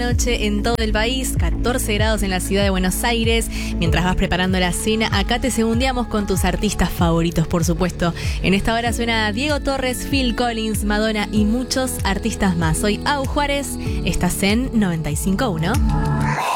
Noche en todo el país, 14 grados en la ciudad de Buenos Aires. Mientras vas preparando la cena, acá te segundeamos con tus artistas favoritos, por supuesto. En esta hora suena Diego Torres, Phil Collins, Madonna y muchos artistas más. Soy Au Juárez, estás en 95.1.